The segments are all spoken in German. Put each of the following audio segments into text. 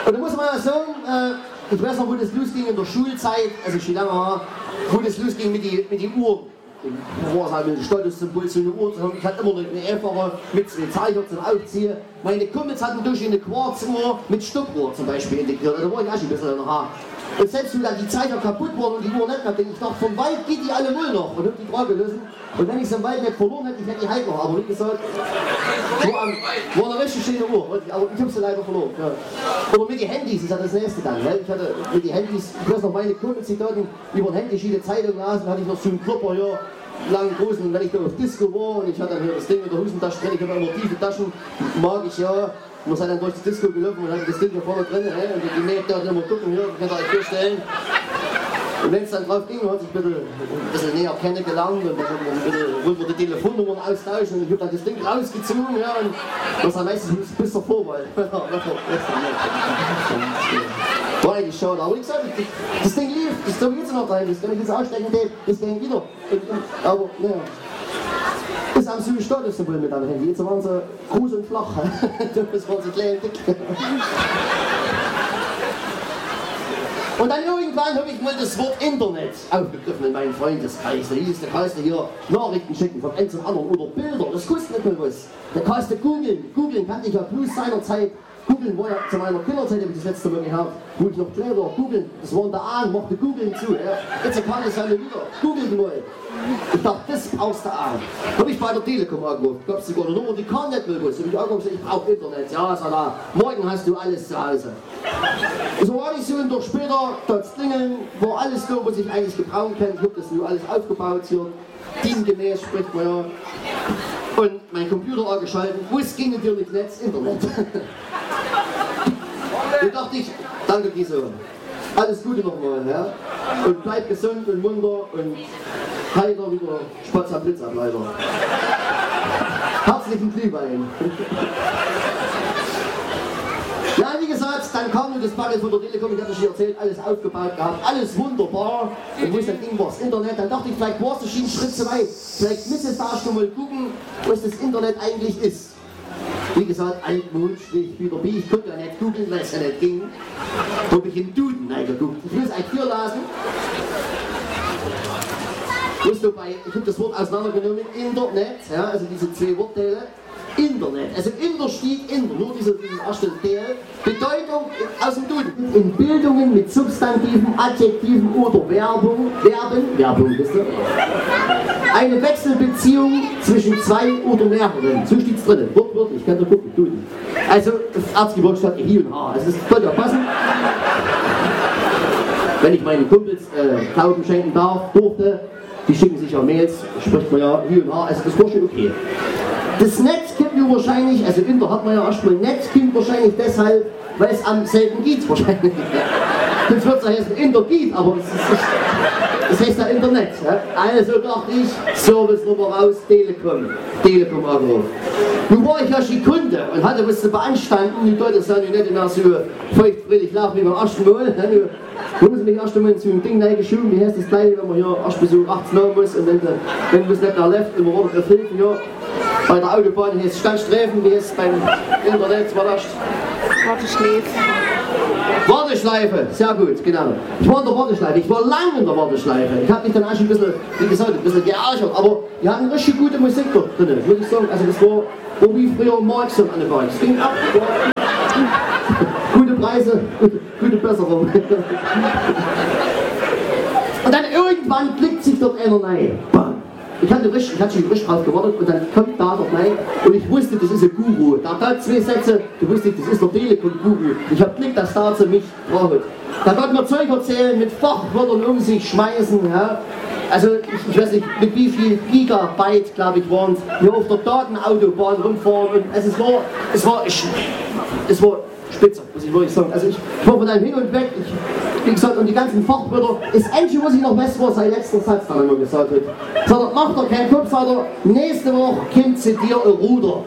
Und da muss man ja sagen, ich weiß noch, wo das losging in der Schulzeit, also schon lange her, wo das losging mit die Uhr. Da war es halt mit dem Statussymbol so eine Uhr. Ich hatte immer eine einfache mit zwei Zeichen zum Aufziehen. Meine Kumpels hatten durch eine Quarzuhr mit Stoppuhr zum Beispiel integriert. Da war ich auch schon ein bisschen in der Haar. Und selbst wenn dann die Zeiger kaputt waren und die Uhr nicht mehr, denke ich, dachte, vom Wald geht die alle wohl noch. Und hab die Frage gelöst. Und wenn ich es im Wald nicht verloren hätte, ich hätte die halt noch. Aber wie gesagt, war eine richtig schöne Uhr. Aber ich habe sie leider verloren. Ja. Oder mit den Handys, das ist ja das nächste dann. Ne? Ich hatte mit den Handys, ich weiß noch, meine Kumpels, die dort über ein Handy viele Zeitungen lasen, hatte ich noch so einen Klopper hier. Langen großen, und wenn ich da auf Disco war und ich hatte dann hier das Ding in der Hosentasche drin, ich habe immer tiefe Taschen, mag ich ja. Man sei dann durch das Disco gelaufen und hatte das Ding hier vorne drin, und die Mädchen da immer gucken, hier, könnt ihr euch vorstellen. Und wenn es dann drauf ging, hat sich ein bisschen näher kennengelernt und dann wollten wir die Telefonnummern austauschen und ich habe dann das Ding rausgezogen, ja, und das war meistens bis zur Vorwahl. War eigentlich schade, aber wie gesagt, das Ding lief, das soll jetzt noch rein, das kann ich jetzt ausstecken, das Ding wieder. Aber, ja. Das haben sie im Statussymbol mit einem Handy, jetzt waren sie groß und flach. Das waren sie klein und dick. Und dann irgendwann habe ich mal das Wort Internet aufgegriffen in meinen Freundeskreis. Da hieß, da kannst du hier Nachrichten schicken von einem zum anderen oder Bilder, das kostet nicht mehr was. Da kannst du googeln. Googeln kannte ich ja bloß seinerzeit. Googeln war ja zu meiner Kinderzeit, habe ich das letzte Mal gehabt, wo ich noch klein war. Googeln, das war in der A, machte Googeln zu. Ja. Jetzt kann ich es alle wieder. Googeln mal. Ich dachte, das brauchst du A. Habe ich bei der Telekom angerufen. Gab es sogar eine Nummer, die kann nicht mehr was. Und ich angerufen, ich brauche Internet. Ja, sag da, morgen hast du alles zu Hause. So war ich so, und doch später, das Klingeln, war alles da, was ich eigentlich gebrauchen kann. Ich habe das nur alles aufgebaut hier. Teamgemäß spricht man ja. Und mein Computer angeschaltet, wo es ging natürlich Netz, Internet. Da dachte ich, danke Giso, alles Gute nochmal, ja? Und bleib gesund und munter und heiter wieder Spatz am Blitzableiter. Herzlichen Glühwein. Ja, wie gesagt, dann kam nur das Paket von der Telekom, ich hatte schon erzählt, alles aufgebaut gehabt, alles wunderbar. Und wo es dann ging, war das Internet, dann dachte ich, vielleicht war es schon einen Schritt zu weit. Vielleicht müsstest du da schon mal gucken, was das Internet eigentlich ist. Wie gesagt, altmodisch, wie ich wieder bin, ich konnte ja nicht googeln, weil es ja nicht ging. Habe ich im Duden reingeguckt. Ich will es eigentlich hier lassen. Ich habe das Wort auseinandergenommen, Internet, ja, also diese zwei Wortteile. Internet, also Inter steht Inter, nur dieses erste Teil. Bedeutung aus dem Duden. In Bildungen mit Substantiven, Adjektiven oder Verben, wisst ihr? Eine Wechselbeziehung zwischen zwei oder mehreren. So steht es drin, wortwörtlich, könnt ihr gucken, Duden. Also Erzgebirge statt Hi und H, also das könnte ja passen. Wenn ich meinen Kumpels Glauben schenken durfte, die schicken sich ja Mails, spricht man ja Hi und H, also das war schon okay. Das Netz kommt ja wahrscheinlich, also Inter hat man ja erstmal, Netz kommt wahrscheinlich deshalb, weil es am selben geht wahrscheinlich. Das wird es ja heißen Internet, aber das heißt ja Internet. Ja? Also dachte ich, Service-Nummer raus, Telekom angerufen. Nun war ich ja schon Kunde und hatte was zu beanstanden, die Leute sagen nicht immer so feuchtfröhlich laufen wie beim ersten Mal. Da muss ich mich erst einmal zu einem Ding reingeschoben, wie heißt das gleich, wenn man hier Erstbesuch 18 haben muss und wenn man es nicht erlebt, immer wurde auf Hilfe hier. Bei der Autobahn heißt es Standstreifen, wie heißt es beim Internet, war das? Warteschleife, sehr gut, genau. Ich war in der Warteschleife, ich war lange in der Warteschleife. Ich habe mich dann auch schon ein bisschen, wie gesagt, ein bisschen geärgert, aber die hatten richtig gute Musik dort drin, würde ich sagen. Also das war wie früher Marx und alle Bank. Es ging ab, gute Preise, gute Besserung. Und dann irgendwann klickt sich dort einer rein. Ich hatte schon richtig drauf gewartet und dann kommt da doch rein und ich wusste, das ist ein Guru. Da hat zwei Sätze, du wusstest, das ist der Telekom-Guru. Ich hab Glück, dass da zu mich braucht. Da konnte man Zeug erzählen, mit Fachwörtern um sich schmeißen. Ja. Also ich weiß nicht, mit wie viel Gigabyte, glaube ich, waren es, hier auf der Datenautobahn rumfahren. Und also es war spitze, muss ich wirklich sagen. Also ich war von einem hin und weg, wie gesagt, und die ganzen Fachwörter, das Einzige, was ich noch weiß, war sein letzter Satz, dann immer gesagt hat. Sagt er, mach doch keinen Kopf, sagt er, nächste Woche kommt zu dir ein Ruder.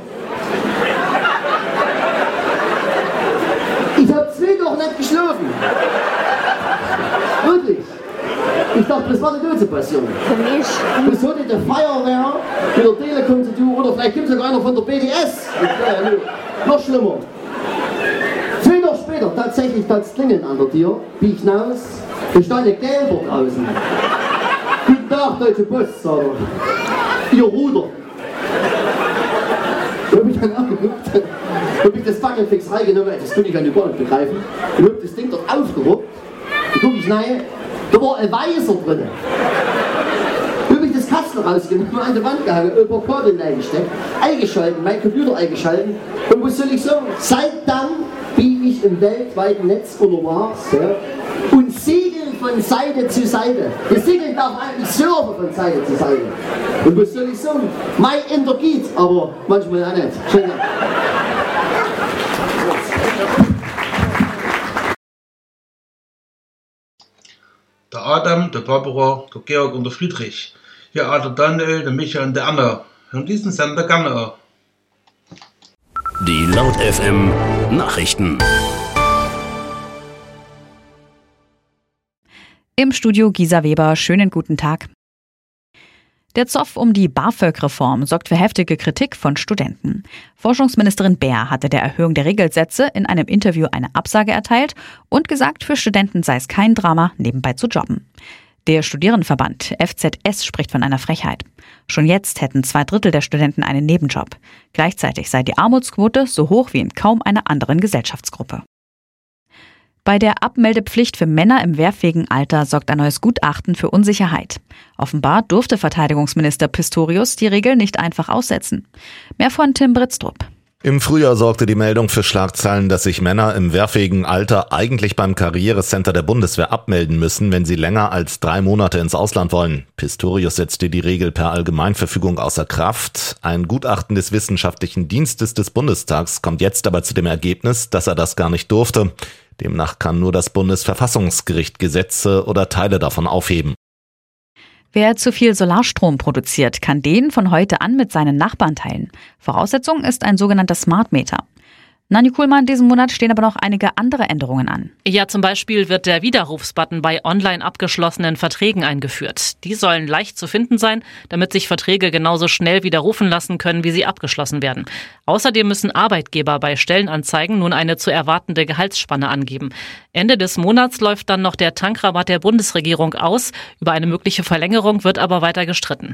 Ich hab 2 Wochen nicht geschlafen. Wirklich. Ich dachte, das war eine Passion. Für mich. Das hatte der Feuerwehr mit der Telekom zu tun, oder vielleicht gibt es sogar einer von der BDS. Noch schlimmer. 2 Wochen später, tatsächlich. tatsächlich das Klingeln an der Tür, bieg ich hinaus, da stand ein Gelber draußen. Guten Tag, Deutsche Post, sagt er. Ihr Ruder. Da hab ich dann angeguckt, hab ich das Fackelfix reingenommen, das konnte ich an die Bahn nicht begreifen, und hab das Ding dort aufgeruppt, da guck ich rein, da war ein Weißer drin. Da hab ich das Kastel rausgenommen, an die Wand gehangen, über Kabel eingesteckt, eingeschalten, mein Computer eingeschalten, und was soll ich sagen, seit dann bin ich im weltweiten Netz unterwegs, ja, und segeln von Seite zu Seite. Das Segeln darf eigentlich surfen von Seite zu Seite. Und was soll ich sagen? Mein Inter geht, aber manchmal auch nicht. Schön. Der Adam, der Barbara, der Georg und der Friedrich. Ja, der Daniel, der Michael und der Anna. Und diesen Sender gerne auch. Die Laut FM Nachrichten. Im Studio Gisa Weber, schönen guten Tag. Der Zoff um die BAföG-Reform sorgt für heftige Kritik von Studenten. Forschungsministerin Baer hatte der Erhöhung der Regelsätze in einem Interview eine Absage erteilt und gesagt, für Studenten sei es kein Drama, nebenbei zu jobben. Der Studierendenverband FZS spricht von einer Frechheit. Schon jetzt hätten 2/3 der Studenten einen Nebenjob. Gleichzeitig sei die Armutsquote so hoch wie in kaum einer anderen Gesellschaftsgruppe. Bei der Abmeldepflicht für Männer im wehrfähigen Alter sorgt ein neues Gutachten für Unsicherheit. Offenbar durfte Verteidigungsminister Pistorius die Regel nicht einfach aussetzen. Mehr von Tim Britztrup. Im Frühjahr sorgte die Meldung für Schlagzeilen, dass sich Männer im wehrfähigen Alter eigentlich beim Karrierecenter der Bundeswehr abmelden müssen, wenn sie länger als 3 Monate ins Ausland wollen. Pistorius setzte die Regel per Allgemeinverfügung außer Kraft. Ein Gutachten des Wissenschaftlichen Dienstes des Bundestags kommt jetzt aber zu dem Ergebnis, dass er das gar nicht durfte. Demnach kann nur das Bundesverfassungsgericht Gesetze oder Teile davon aufheben. Wer zu viel Solarstrom produziert, kann den von heute an mit seinen Nachbarn teilen. Voraussetzung ist ein sogenannter Smart Meter. Nanni Kuhlmann, diesen Monat stehen aber noch einige andere Änderungen an. Ja, zum Beispiel wird der Widerrufsbutton bei online abgeschlossenen Verträgen eingeführt. Die sollen leicht zu finden sein, damit sich Verträge genauso schnell widerrufen lassen können, wie sie abgeschlossen werden. Außerdem müssen Arbeitgeber bei Stellenanzeigen nun eine zu erwartende Gehaltsspanne angeben. Ende des Monats läuft dann noch der Tankrabatt der Bundesregierung aus. Über eine mögliche Verlängerung wird aber weiter gestritten.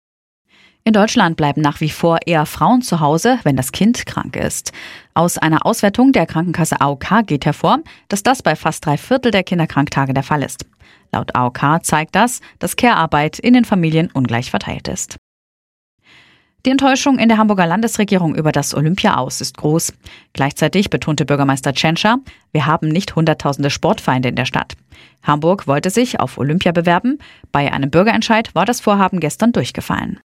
In Deutschland bleiben nach wie vor eher Frauen zu Hause, wenn das Kind krank ist. Aus einer Auswertung der Krankenkasse AOK geht hervor, dass das bei fast 3/4 der Kinderkranktage der Fall ist. Laut AOK zeigt das, dass Care-Arbeit in den Familien ungleich verteilt ist. Die Enttäuschung in der Hamburger Landesregierung über das Olympia-Aus ist groß. Gleichzeitig betonte Bürgermeister Tschentscher, wir haben nicht hunderttausende Sportfeinde in der Stadt. Hamburg wollte sich auf Olympia bewerben. Bei einem Bürgerentscheid war das Vorhaben gestern durchgefallen.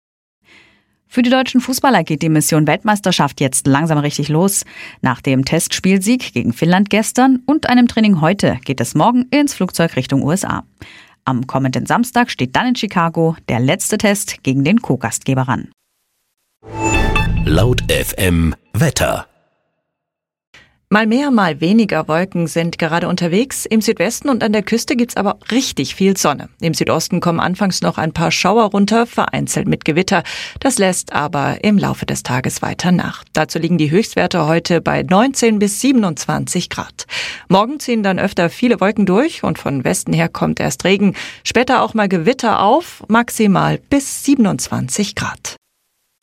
Für die deutschen Fußballer geht die Mission Weltmeisterschaft jetzt langsam richtig los. Nach dem Testspielsieg gegen Finnland gestern und einem Training heute geht es morgen ins Flugzeug Richtung USA. Am kommenden Samstag steht dann in Chicago der letzte Test gegen den Co-Gastgeber an. Laut FM Wetter. Mal mehr, mal weniger Wolken sind gerade unterwegs. Im Südwesten und an der Küste gibt's aber richtig viel Sonne. Im Südosten kommen anfangs noch ein paar Schauer runter, vereinzelt mit Gewitter. Das lässt aber im Laufe des Tages weiter nach. Dazu liegen die Höchstwerte heute bei 19 bis 27 Grad. Morgen ziehen dann öfter viele Wolken durch und von Westen her kommt erst Regen. Später auch mal Gewitter auf, maximal bis 27 Grad.